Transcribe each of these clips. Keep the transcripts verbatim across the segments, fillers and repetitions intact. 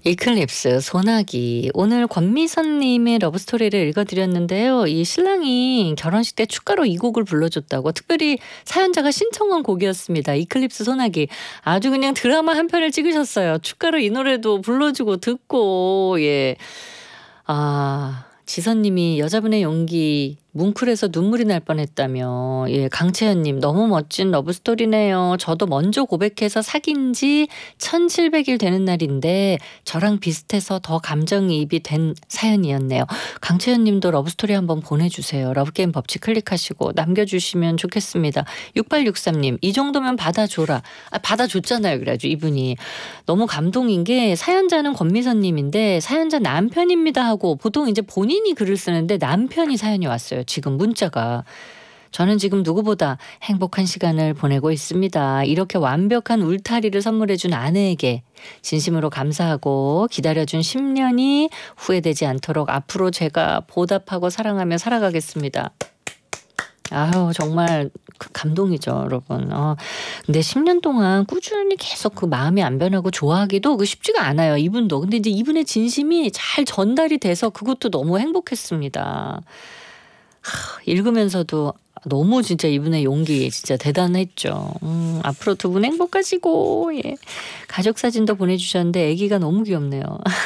이클립스, 소나기. 오늘 권미선님의 러브스토리를 읽어드렸는데요. 이 신랑이 결혼식 때 축가로 이 곡을 불러줬다고 특별히 사연자가 신청한 곡이었습니다. 이클립스, 소나기. 아주 그냥 드라마 한 편을 찍으셨어요. 축가로 이 노래도 불러주고 듣고. 예. 아, 지선님이 여자분의 용기 뭉클해서 눈물이 날 뻔했다며. 예, 강채연님 너무 멋진 러브스토리네요. 저도 먼저 고백해서 사귄 지 천칠백 일 되는 날인데 저랑 비슷해서 더 감정이입이 된 사연이었네요. 강채연님도 러브스토리 한번 보내주세요. 러브게임 법칙 클릭하시고 남겨주시면 좋겠습니다. 육팔육삼님 이 정도면 받아줘라. 아, 받아줬잖아요. 그래가지고 이분이 너무 감동인 게 사연자는 권미선님인데 사연자 남편입니다 하고 보통 이제 본인이 글을 쓰는데 남편이 사연이 왔어요. 지금 문자가. 저는 지금 누구보다 행복한 시간을 보내고 있습니다. 이렇게 완벽한 울타리를 선물해준 아내에게 진심으로 감사하고 기다려준 십 년이 후회되지 않도록 앞으로 제가 보답하고 사랑하며 살아가겠습니다. 아유, 정말 감동이죠, 여러분. 어, 근데 십 년 동안 꾸준히 계속 그 마음이 안 변하고 좋아하기도 그 쉽지가 않아요, 이분도. 근데 이제 이분의 진심이 잘 전달이 돼서 그것도 너무 행복했습니다. 하, 읽으면서도 너무 진짜 이분의 용기 진짜 대단했죠. 음, 앞으로 두 분 행복하시고, 예. 가족 사진도 보내주셨는데 아기가 너무 귀엽네요.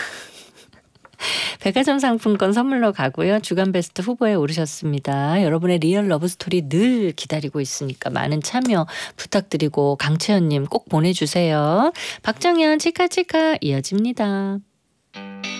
백화점 상품권 선물로 가고요. 주간 베스트 후보에 오르셨습니다. 여러분의 리얼 러브스토리 늘 기다리고 있으니까 많은 참여 부탁드리고 강채연님 꼭 보내주세요. 박정현 치카치카 이어집니다.